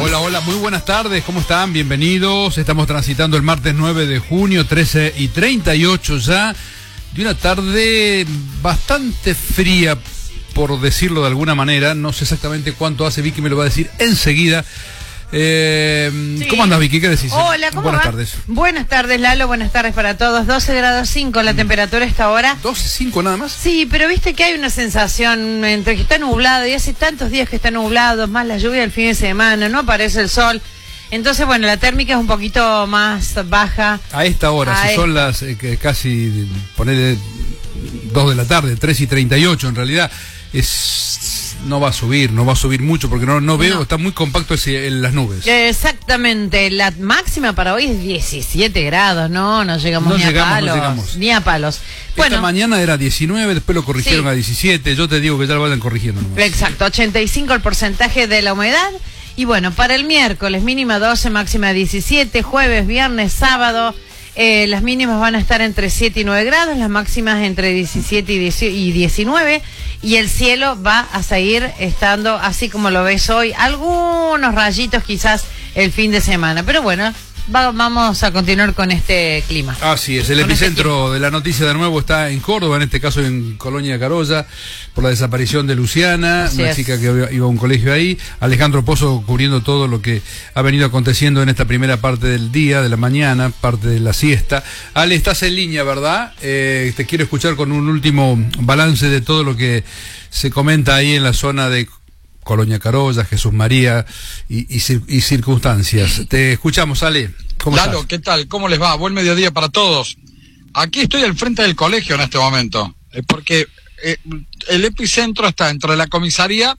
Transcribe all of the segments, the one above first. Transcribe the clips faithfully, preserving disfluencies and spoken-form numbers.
Hola, hola, muy buenas tardes, ¿cómo están? Bienvenidos, estamos transitando el martes nueve de junio, trece y treinta y ocho ya, de una tarde bastante fría, por decirlo de alguna manera. No sé exactamente cuánto hace, Vicky me lo va a decir enseguida. Eh, sí. ¿Cómo andas, Vicky? ¿Qué decís? Hola, ¿cómo Buenas va? tardes. Buenas tardes, Lalo, buenas tardes para todos. doce grados cinco la temperatura a esta hora. ¿doce cinco nada más? Sí, pero viste que hay una sensación entre que está nublado y hace tantos días que está nublado, más la lluvia del fin de semana, no aparece el sol. Entonces, bueno, la térmica es un poquito más baja. A esta hora, a si esta. son las eh, que casi, ponele dos de la tarde, tres y treinta y ocho en realidad, es... No va a subir, no va a subir mucho porque no, no veo, no. Está muy compacto ese, en las nubes. Exactamente, la máxima para hoy es diecisiete grados, no, no llegamos, no ni, llegamos, a palos, no llegamos ni a palos. Bueno, esta mañana era diecinueve, después lo corrigieron sí. a diecisiete, yo te digo que ya lo vayan corrigiendo nomás. Exacto, ochenta y cinco el porcentaje de la humedad. Y bueno, para el miércoles mínima doce, máxima diecisiete, jueves, viernes, sábado... Eh, las mínimas van a estar entre siete y nueve grados, las máximas entre diecisiete y diecinueve, y el cielo va a seguir estando así como lo ves hoy, algunos rayitos quizás el fin de semana, pero bueno, va, vamos a continuar con este clima. Así es, el epicentro este de la noticia de nuevo está en Córdoba, en este caso en Colonia Carolla, por la desaparición de Luciana, así una es. chica que iba a un colegio ahí. Alejandro Pozo cubriendo todo lo que ha venido aconteciendo en esta primera parte del día, de la mañana, parte de la siesta. Ale, estás en línea, ¿verdad? Eh, te quiero escuchar con un último balance de todo lo que se comenta ahí en la zona de Colonia Carolla, Jesús María y, y, y circunstancias. Te escuchamos, Ale. ¿Cómo Lalo, estás? ¿Qué tal? ¿Cómo les va? Buen mediodía para todos. Aquí estoy al frente del colegio en este momento, eh, porque eh, el epicentro está entre la comisaría,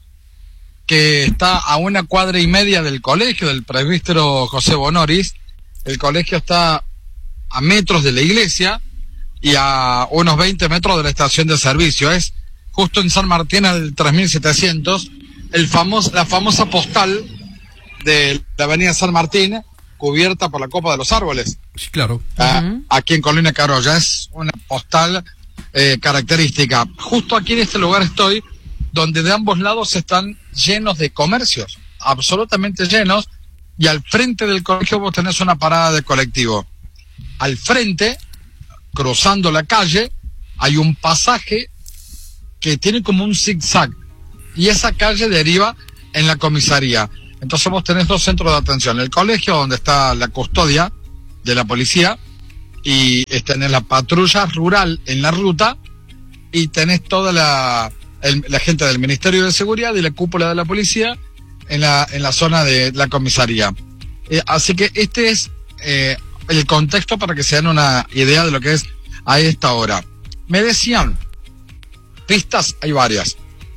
que está a una cuadra y media del colegio, del presbítero José Bonoris. El colegio está a metros de la iglesia y a unos veinte metros de la estación de servicio. Es justo en San Martín al tres mil setecientos, el famoso, la famosa postal de la avenida San Martín, cubierta por la copa de los árboles. Sí, claro. Ah, uh-huh. Aquí en Colonia Carolla es una postal eh, característica. Justo aquí en este lugar estoy, donde de ambos lados están llenos de comercios, absolutamente llenos, y al frente del colegio vos tenés una parada de colectivo. Al frente, cruzando la calle, hay un pasaje que tiene como un zigzag, y esa calle deriva en la comisaría. Entonces vos tenés dos centros de atención: el colegio, donde está la custodia de la policía, y tenés la patrulla rural en la ruta, y tenés toda la, el, la gente del Ministerio de Seguridad y la cúpula de la policía en la, en la zona de la comisaría. Eh, así que este es eh, el contexto para que se den una idea de lo que es a esta hora. Me decían, pistas hay varias,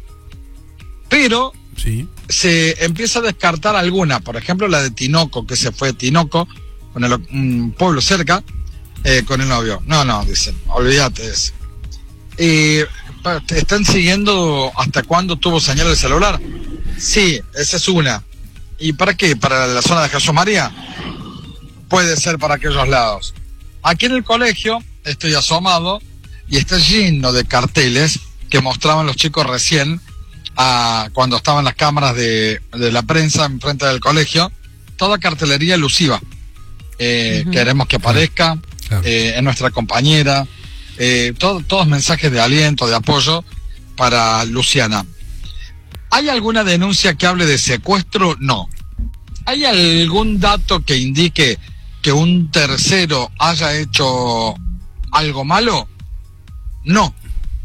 pero sí. se empieza a descartar alguna, por ejemplo la de Tinoco, que se fue a Tinoco, con el, un pueblo cerca, eh, con el novio. No, no, dicen, olvídate de eso. Eh, ¿te están siguiendo hasta cuándo tuvo señal de celular? Sí, esa es una. ¿Y para qué? ¿Para la zona de Jesús María? Puede ser para aquellos lados. Aquí en el colegio estoy asomado y está lleno de carteles que mostraban los chicos recién, a, cuando estaban las cámaras de, de la prensa enfrente del colegio, toda cartelería elusiva. Eh, uh-huh. Queremos que aparezca, claro. eh, es nuestra compañera, eh, todo, todos mensajes de aliento, de apoyo para Luciana. ¿Hay alguna denuncia que hable de secuestro? No. ¿Hay algún dato que indique que un tercero haya hecho algo malo? No.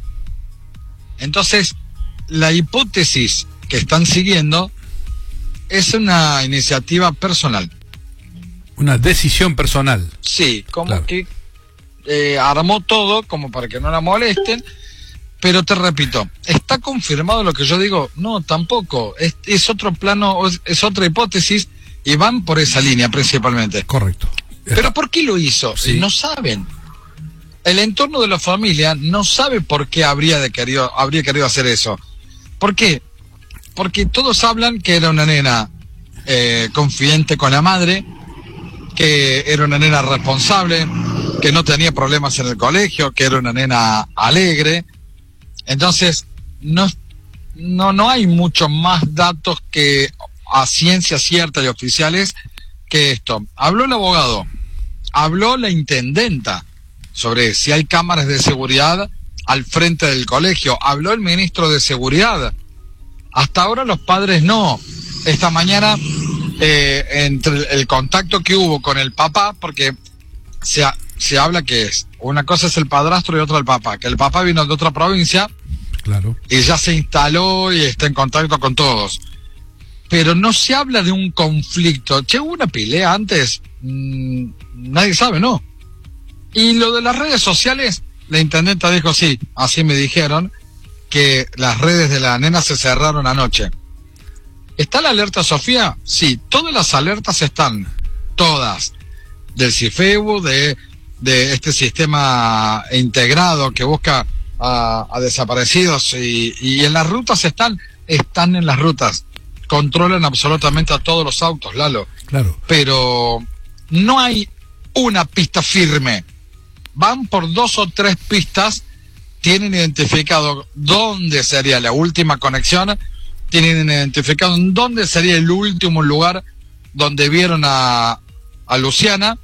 Entonces, la hipótesis que están siguiendo es una iniciativa personal. Una decisión personal. Sí, como claro. que eh, armó todo como para que no la molesten, pero te repito, ¿está confirmado lo que yo digo? No, tampoco. Es, es otro plano, es, es otra hipótesis, y van por esa línea principalmente. Correcto. Está. ¿Pero por qué lo hizo? Sí. No saben. El entorno de la familia no sabe por qué habría, de querido, habría querido hacer eso. ¿Por qué? Porque todos hablan que era una nena eh, confidente con la madre, que era una nena responsable, que no tenía problemas en el colegio, que era una nena alegre. Entonces, no, no, no hay muchos más datos que a ciencia cierta y oficiales que esto. Habló el abogado, habló la intendenta sobre si hay cámaras de seguridad al frente del colegio, habló el ministro de Seguridad. Hasta ahora los padres no. Esta mañana, eh, entre el contacto que hubo con el papá, porque se, ha, se habla que es, una cosa es el padrastro y otra el papá, que el papá vino de otra provincia, claro, y ya se instaló y está en contacto con todos. Pero no se habla de un conflicto. Che, hubo una pelea antes, mmm, nadie sabe, ¿no? Y lo de las redes sociales, la intendenta dijo, sí, así me dijeron, que las redes de la nena se cerraron anoche. ¿Está la alerta, Sofía? Sí, todas las alertas están, todas, del CIFEBU, de, de este sistema integrado que busca a, a desaparecidos, y, y en las rutas están, están en las rutas, controlan absolutamente a todos los autos, Lalo. Claro. Pero no hay una pista firme, van por dos o tres pistas, tienen identificado dónde sería la última conexión, tienen identificado dónde sería el último lugar donde vieron a, a Luciana,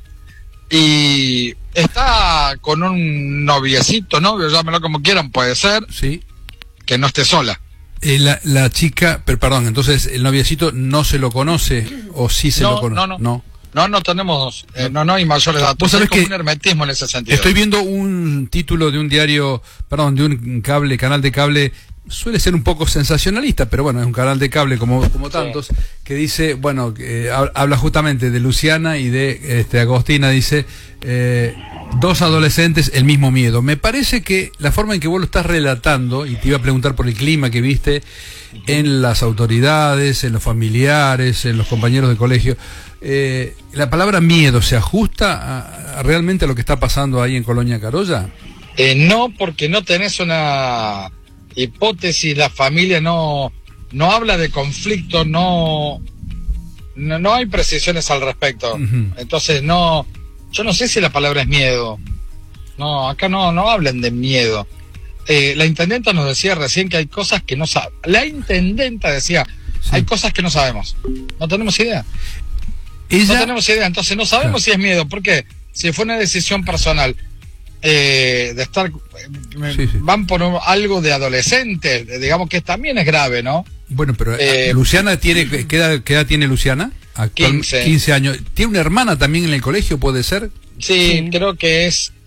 y está con un noviecito, novio, llámelo como quieran, puede ser, sí, que no esté sola. Eh, la, la chica, pero perdón, entonces el noviecito no se lo conoce, o sí se no, lo conoce. No, no, no. No, no tenemos, eh, no, no hay mayores datos. Vos sabés hay como que un hermetismo en ese sentido. Estoy viendo un título de un diario, perdón, de un cable, canal de cable, suele ser un poco sensacionalista, pero bueno, es un canal de cable como, como tantos, sí, que dice, bueno, eh, habla justamente de Luciana y de este, Agostina, dice, eh, dos adolescentes, el mismo miedo. Me parece que la forma en que vos lo estás relatando, y te iba a preguntar por el clima que viste en las autoridades, en los familiares, en los compañeros de colegio, eh, ¿la palabra miedo se ajusta a, a realmente a lo que está pasando ahí en Colonia Carolla? Eh, no, porque no tenés una hipótesis, la familia no, no habla de conflicto, no, no, no hay precisiones al respecto. Uh-huh. Entonces no, yo no sé si la palabra es miedo. No, acá no, no hablan de miedo. Eh, la intendenta nos decía recién que hay cosas que no sabe. La intendenta decía, sí, hay cosas que no sabemos. No tenemos idea. ¿Ella? No tenemos idea, entonces no sabemos, claro, si es miedo. ¿Por qué? Si fue una decisión personal. Eh, de estar, eh, sí, sí, van por un, algo de adolescente, digamos que también es grave, ¿no? Bueno, pero eh, Luciana tiene, ¿qué edad, qué edad tiene Luciana? Actual, quince. quince años. ¿Tiene una hermana también en el colegio, puede ser? Sí, sí, creo que es